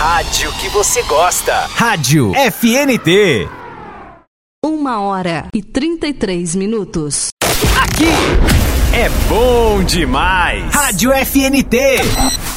rádio que você gosta. Rádio FNT. 1h33. Aqui é bom demais. Rádio FNT.